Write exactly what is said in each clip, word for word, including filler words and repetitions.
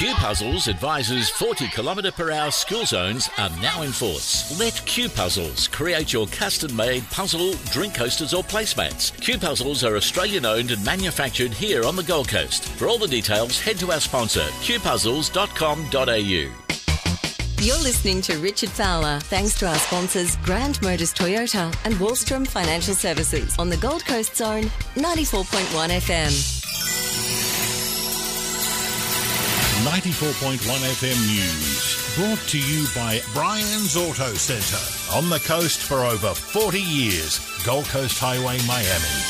Q Puzzles advises forty kilometre per hour school zones are now in force. Let Q Puzzles create your custom-made puzzle, drink coasters or placemats. Q Puzzles are Australian-owned and manufactured here on the Gold Coast. For all the details, head to our sponsor, q puzzles dot com dot a u. You're listening to Richard Fowler, thanks to our sponsors Grand Motors Toyota and Wallstrom Financial Services on the Gold Coast Zone, ninety-four point one F M. ninety-four point one F M News, brought to you by Brian's Auto Centre. On the coast for over forty years, Gold Coast Highway, Miami.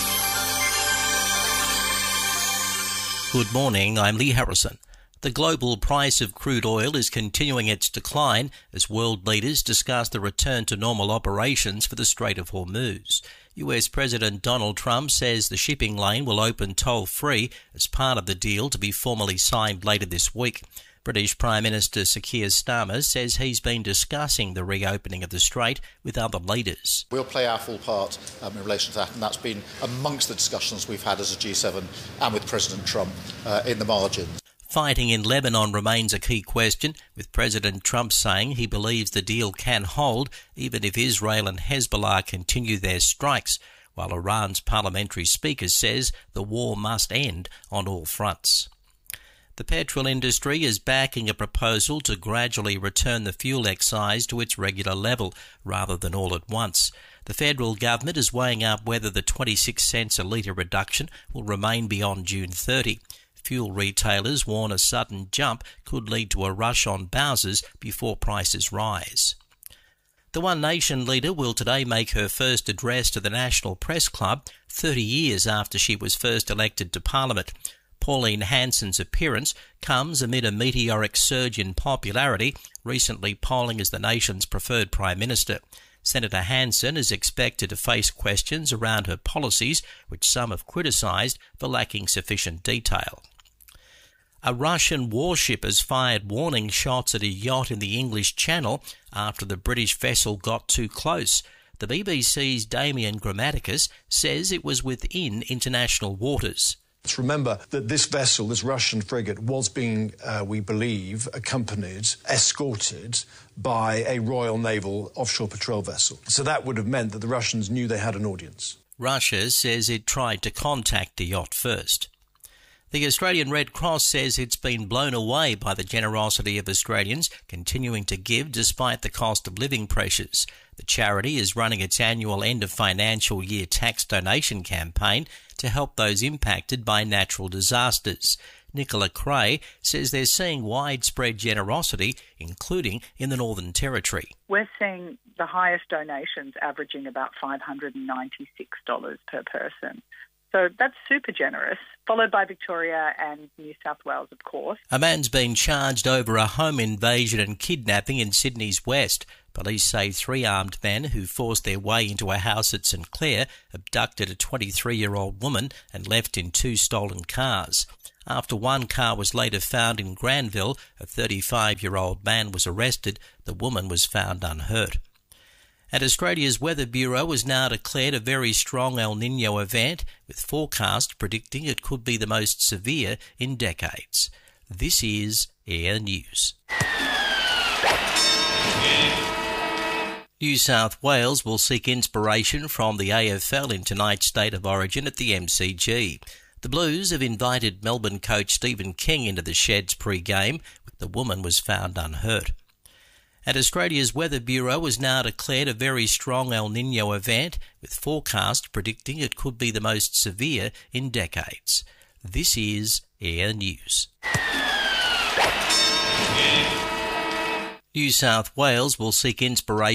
Good morning, I'm Lee Harrison. The global price of crude oil is continuing its decline as world leaders discuss the return to normal operations for the Strait of Hormuz. U S President Donald Trump says the shipping lane will open toll-free as part of the deal to be formally signed later this week. British Prime Minister Sir Keir Starmer says he's been discussing the reopening of the Strait with other leaders. We'll play our full part um, in relation to that, and that's been amongst the discussions we've had as a G seven and with President Trump uh, in the margins. Fighting in Lebanon remains a key question, with President Trump saying he believes the deal can hold even if Israel and Hezbollah continue their strikes, while Iran's parliamentary speaker says the war must end on all fronts. The petrol industry is backing a proposal to gradually return the fuel excise to its regular level, rather than all at once. The federal government is weighing up whether the twenty-six cents a litre reduction will remain beyond June thirtieth. Fuel retailers warn a sudden jump could lead to a rush on bowsers before prices rise. The One Nation leader will today make her first address to the National Press Club thirty years after she was first elected to Parliament. Pauline Hanson's appearance comes amid a meteoric surge in popularity, recently polling as the nation's preferred Prime Minister. Senator Hanson is expected to face questions around her policies, which some have criticised for lacking sufficient detail. A Russian warship has fired warning shots at a yacht in the English Channel after the British vessel got too close. The B B C's Damien Grammaticus says it was within international waters. Let's remember that this vessel, this Russian frigate, was being, uh, we believe, accompanied, escorted by a Royal Naval offshore patrol vessel. So that would have meant that the Russians knew they had an audience. Russia says it tried to contact the yacht first. The Australian Red Cross says it's been blown away by the generosity of Australians continuing to give despite the cost of living pressures. The charity is running its annual end of financial year tax donation campaign to help those impacted by natural disasters. Nicola Cray says they're seeing widespread generosity, including in the Northern Territory. We're seeing the highest donations averaging about five hundred ninety-six dollars per person. So that's super generous, followed by Victoria and New South Wales, of course. A man's been charged over a home invasion and kidnapping in Sydney's west. Police say three armed men who forced their way into a house at St Clair abducted a twenty-three-year-old woman and left in two stolen cars. After one car was later found in Granville, a thirty-five-year-old man was arrested. The woman was found unhurt. And Australia's Weather Bureau has now declared a very strong El Niño event, with forecasts predicting it could be the most severe in decades. This is Air News. New South Wales will seek inspiration from the A F L in tonight's State of Origin at the M C G. The Blues have invited Melbourne coach Stephen King into the sheds pre-game. The woman was found unhurt. And Australia's Weather Bureau has now declared a very strong El Niño event, with forecasts predicting it could be the most severe in decades. This is Air News. New South Wales will seek inspiration